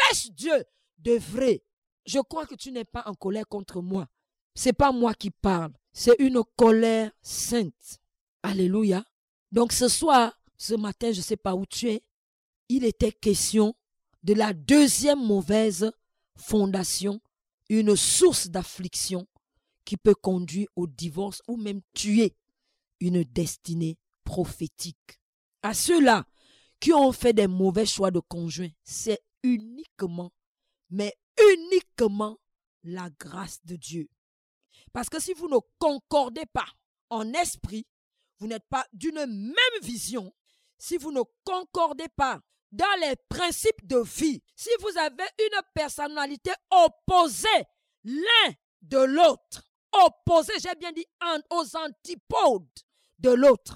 Est-ce Dieu de vrai? Je crois que tu n'es pas en colère contre moi. Ce n'est pas moi qui parle. C'est une colère sainte. Alléluia. Donc ce soir, ce matin, je ne sais pas où tu es, il était question de la deuxième mauvaise fondation, une source d'affliction qui peut conduire au divorce ou même tuer une destinée prophétique. À ceux-là qui ont fait des mauvais choix de conjoint, c'est uniquement, mais uniquement la grâce de Dieu. Parce que si vous ne concordez pas en esprit, vous n'êtes pas d'une même vision, si vous ne concordez pas dans les principes de vie, si vous avez une personnalité opposée l'un de l'autre, opposée, j'ai bien dit, aux antipodes de l'autre,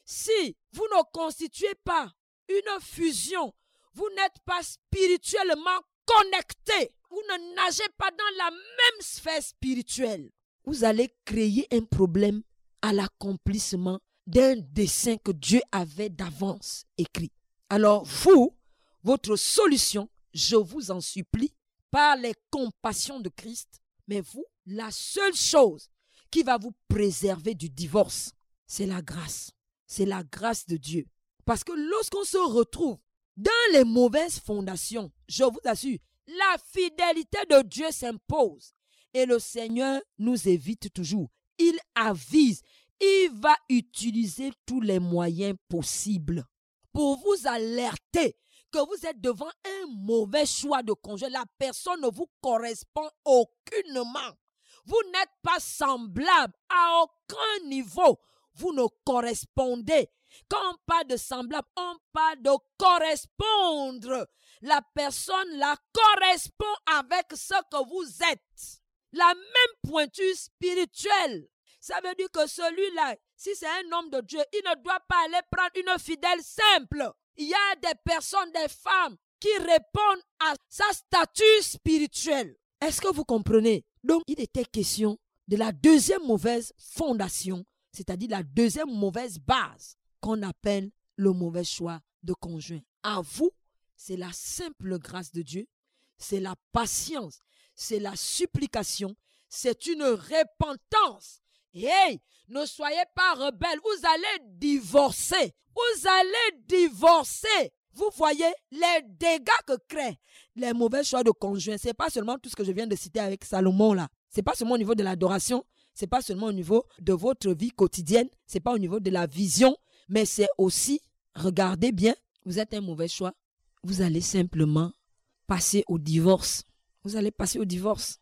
si vous ne constituez pas une fusion, vous n'êtes pas spirituellement connecté, vous ne nagez pas dans la même sphère spirituelle, vous allez créer un problème à l'accomplissement d'un dessein que Dieu avait d'avance écrit. Alors vous, votre solution, je vous en supplie, par les compassions de Christ, mais vous, la seule chose qui va vous préserver du divorce, c'est la grâce. C'est la grâce de Dieu. Parce que lorsqu'on se retrouve dans les mauvaises fondations, je vous assure, la fidélité de Dieu s'impose. Et le Seigneur nous évite toujours. Il avise. Il va utiliser tous les moyens possibles pour vous alerter que vous êtes devant un mauvais choix de conjoint. La personne ne vous correspond aucunement. Vous n'êtes pas semblable à aucun niveau. Vous ne correspondez. Quand on parle de semblable, on parle de correspondre. La personne là correspond avec ce que vous êtes. La même pointure spirituelle. Ça veut dire que celui-là, si c'est un homme de Dieu, il ne doit pas aller prendre une fidèle simple. Il y a des personnes, des femmes qui répondent à sa statut spirituel. Est-ce que vous comprenez? Donc, il était question de la deuxième mauvaise fondation, c'est-à-dire la deuxième mauvaise base qu'on appelle le mauvais choix de conjoint. À vous, c'est la simple grâce de Dieu, c'est la patience, c'est la supplication, c'est une repentance. Hey, ne soyez pas rebelles, vous allez divorcer. Vous allez divorcer. Vous voyez les dégâts que créent les mauvais choix de conjoint. Ce n'est pas seulement tout ce que je viens de citer avec Salomon là. Ce n'est pas seulement au niveau de l'adoration. Ce n'est pas seulement au niveau de votre vie quotidienne. Ce n'est pas au niveau de la vision. Mais c'est aussi, regardez bien, vous êtes un mauvais choix. Vous allez simplement passer au divorce. Vous allez passer au divorce.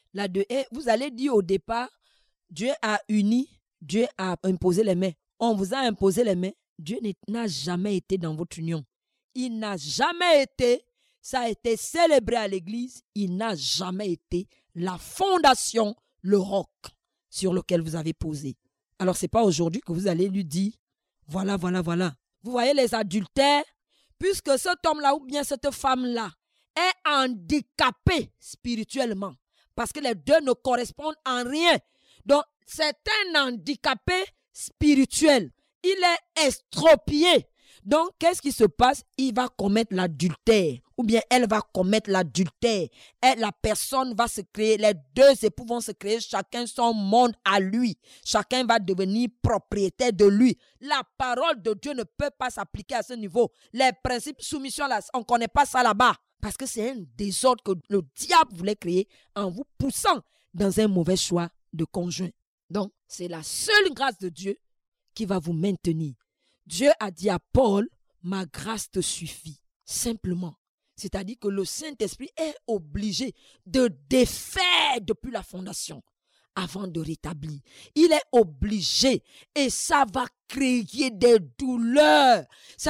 Vous allez dire au départ, Dieu a uni, Dieu a imposé les mains. On vous a imposé les mains. Dieu n'a jamais été dans votre union. Il n'a jamais été, ça a été célébré à l'église, il n'a jamais été la fondation, le roc sur lequel vous avez posé. Alors ce n'est pas aujourd'hui que vous allez lui dire, voilà. Vous voyez les adultères, puisque cet homme-là ou bien cette femme-là est handicapé spirituellement, parce que les deux ne correspondent en rien. Donc, c'est un handicapé spirituel. Il est estropié. Donc, qu'est-ce qui se passe? Il va commettre l'adultère. Ou bien, elle va commettre l'adultère. Et la personne va se créer. Les deux époux vont se créer. Chacun son monde à lui. Chacun va devenir propriétaire de lui. La parole de Dieu ne peut pas s'appliquer à ce niveau. Les principes soumission, là, on ne connaît pas ça là-bas. Parce que c'est un désordre que le diable voulait créer en vous poussant dans un mauvais choix de conjoint. Donc, c'est la seule grâce de Dieu qui va vous maintenir. Dieu a dit à Paul, ma grâce te suffit. Simplement. C'est-à-dire que le Saint-Esprit est obligé de défaire depuis la fondation avant de rétablir. Il est obligé et ça va créer des douleurs.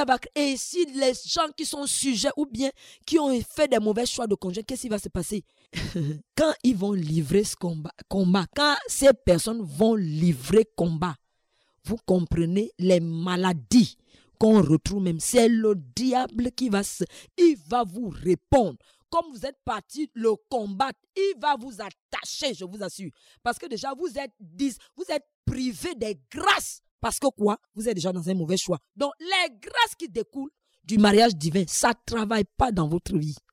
Et si les gens qui sont sujets ou bien qui ont fait des mauvais choix de conjoint, qu'est-ce qui va se passer? Quand ils vont livrer ce combat, quand ces personnes vont livrer combat, vous comprenez les maladies qu'on retrouve même. C'est le diable il va vous répondre. Comme vous êtes parti le combattre, il va vous attacher, je vous assure. Parce que déjà, vous êtes privé des grâces. Parce que quoi? Vous êtes déjà dans un mauvais choix. Donc, les grâces qui découlent du mariage divin, ça ne travaille pas dans votre vie.